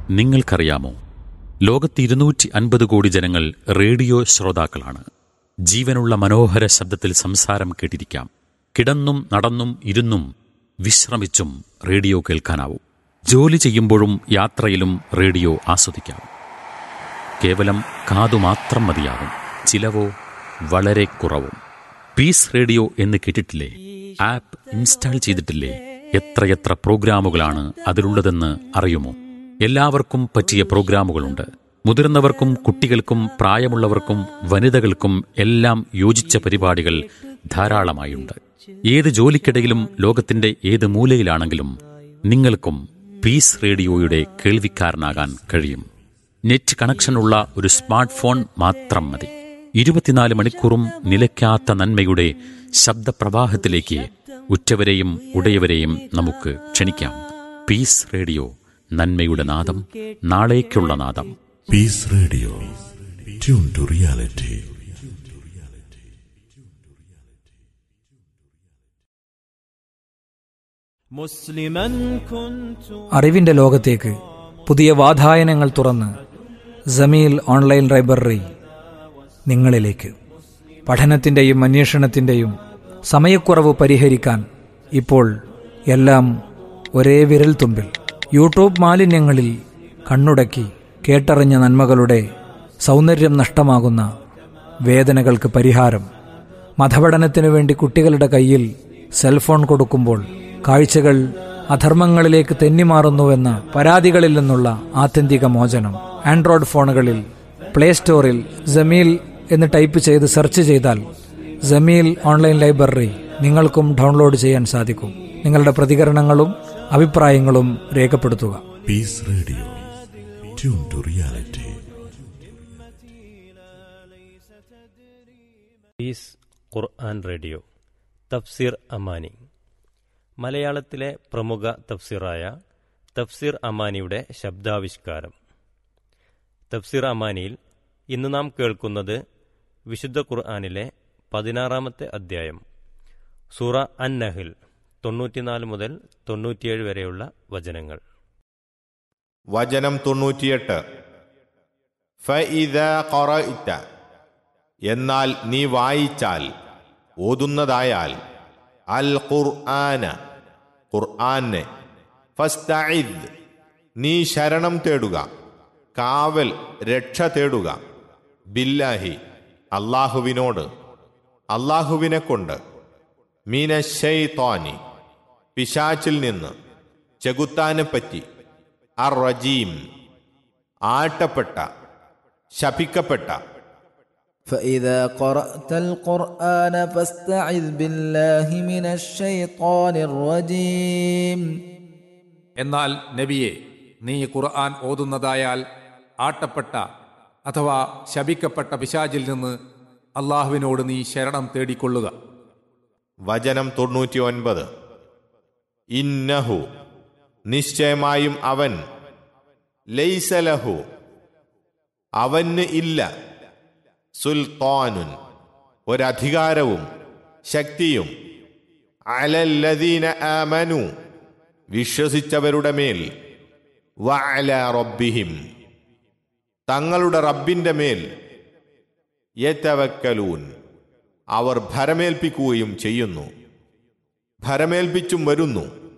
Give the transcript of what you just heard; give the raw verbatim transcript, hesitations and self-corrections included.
നിങ്ങൾക്കറിയാമോ, ലോകത്ത് ഇരുന്നൂറ്റി അൻപത് കോടി ജനങ്ങൾ റേഡിയോ ശ്രോതാക്കളാണ്. ജീവനുള്ള മനോഹര ശബ്ദത്തിൽ സംസാരം കേട്ടിരിക്കാം. കിടന്നും നടന്നും ഇരുന്നും വിശ്രമിച്ചും റേഡിയോ കേൾക്കാനാവും. ജോലി ചെയ്യുമ്പോഴും യാത്രയിലും റേഡിയോ ആസ്വദിക്കാം. കേവലം കാതുമാത്രം മതിയാകും. ചിലവോ വളരെ കുറവും. പീസ് റേഡിയോ എന്ന് കേട്ടിട്ടില്ലേ? ആപ്പ് ഇൻസ്റ്റാൾ ചെയ്തിട്ടില്ലേ? എത്രയെത്ര പ്രോഗ്രാമുകളാണ് അതിലുള്ളതെന്ന് അറിയുമോ? എല്ലാവർക്കും പറ്റിയ പ്രോഗ്രാമുകളുണ്ട്. മുതിർന്നവർക്കും കുട്ടികൾക്കും പ്രായമുള്ളവർക്കും വനിതകൾക്കും എല്ലാം യോജിച്ച പരിപാടികൾ ധാരാളമായുണ്ട്. ഏത് ജോലിക്കിടയിലും ലോകത്തിന്റെ ഏത് മൂലയിലാണെങ്കിലും നിങ്ങൾക്കും പീസ് റേഡിയോയുടെ കേൾവിക്കാരനാകാൻ കഴിയും. നെറ്റ് കണക്ഷനുള്ള ഒരു സ്മാർട്ട് ഫോൺ മാത്രം മതി. ഇരുപത്തിനാല് മണിക്കൂറും നിലയ്ക്കാത്ത നന്മയുടെ ശബ്ദപ്രവാഹത്തിലേക്ക് ഉറ്റവരെയും ഉടയവരെയും നമുക്ക് ക്ഷണിക്കാം. പീസ് റേഡിയോ, നന്മയുടെ നാദം, നാളേക്കുള്ള നാദം. Piece radio, tune to reality. അറിവിന്റെ ലോകത്തേക്ക് പുതിയ വാതായനങ്ങൾ തുറന്ന് ജമീൽ ഓൺലൈൻ ലൈബ്രറി നിങ്ങളിലേക്ക്. പഠനത്തിൻ്റെയും അന്വേഷണത്തിൻ്റെയും സമയക്കുറവ് പരിഹരിക്കാൻ ഇപ്പോൾ എല്ലാം ഒരേ വിരൽ തുമ്പിൽ. യൂട്യൂബ് മാലിന്യങ്ങളിൽ കണ്ണുടക്കി കേട്ടറിഞ്ഞ നന്മകളുടെ സൗന്ദര്യം നഷ്ടമാകുന്ന വേദനകൾക്ക് പരിഹാരം. മതപഠനത്തിനു വേണ്ടി കുട്ടികളുടെ കയ്യിൽ സെൽഫോൺ കൊടുക്കുമ്പോൾ കാഴ്ചകൾ അധർമ്മങ്ങളിലേക്ക് തെന്നിമാറുന്നുവെന്ന പരാതികളിൽ നിന്നുള്ള ആത്യന്തിക മോചനം. ആൻഡ്രോയിഡ് ഫോണുകളിൽ പ്ലേ സ്റ്റോറിൽ ജമീൽ എന്ന് ടൈപ്പ് ചെയ്ത് സെർച്ച് ചെയ്താൽ ജമീൽ ഓൺലൈൻ ലൈബ്രറി നിങ്ങൾക്കും ഡൗൺലോഡ് ചെയ്യാൻ സാധിക്കും. നിങ്ങളുടെ പ്രതികരണങ്ങളും അഭിപ്രായങ്ങളും രേഖപ്പെടുത്തുക. Piece radio, tune to reality. Piece Quran radio തഫ്സീർ അമാനി. മലയാളത്തിലെ പ്രമുഖ തഫ്സീറായ തഫ്സീർ അമാനിയുടെ ശബ്ദാവിഷ്കാരം. തഫ്സീർ അമാനിയിൽ ഇന്ന് നാം കേൾക്കുന്നത് വിശുദ്ധ ഖുർആനിലെ പതിനാറാമത്തെ അധ്യായം, സൂറ അൻ നഹ്ൽ, തൊണ്ണൂറ്റിനാല് മുതൽ തൊണ്ണൂറ്റിയേഴ് വരെയുള്ള വചനങ്ങൾ. വചനം തൊണ്ണൂറ്റിയെട്ട്. ഫഇദാ ഖറഅത, എന്നാൽ നീ വായിച്ചാൽ, ഓതുന്നതായാൽ, അൽ ഖുർആന, ഖുർആനെ, ഫസ്തഇദ്, നീ ശരണം തേടുക, കാവൽ രക്ഷ തേടുക, ബില്ലാഹി, അല്ലാഹുവിനോട്, അല്ലാഹുവിനെ കൊണ്ട്, മിനശ്ശൈത്വാനി, പിശാചിൽ നിന്ന്, ചെകുത്താനെപ്പറ്റി, അർ റജീം, ആട്ടപ്പെട്ട, ശപിക്കപ്പെട്ട. فإذا قرأت القرآن فاستعذ بالله من الشيطان الرجيم. എന്നാൽ നബിയെ, നീ ഖുർആൻ ഓതുന്നതായാൽ ആട്ടപ്പെട്ട അഥവാ ശപിക്കപ്പെട്ട പിശാചിൽ നിന്ന് അള്ളാഹുവിനോട് നീ ശരണം തേടിക്കൊള്ളുക. വചനം തൊണ്ണൂറ്റി ഒൻപത്. ഇന്നഹു, നിശ്ചയമായും അവൻ, ലൈസലഹു, അവന് ഇല്ല, സുൽത്താനുൻ, ഒരധികാരവും ശക്തിയും, അലല്ലദീന ആമനു, വിശ്വസിച്ചവരുടെ മേൽ, വഅല റബ്ബിഹിം, തങ്ങളുടെ റബ്ബിന്റെ മേൽ, യതവക്കലൂൻ, അവർ ഭരമേൽപ്പിക്കുകയും ചെയ്യുന്നു, ഭരമേൽപ്പിച്ചും വരുന്നു.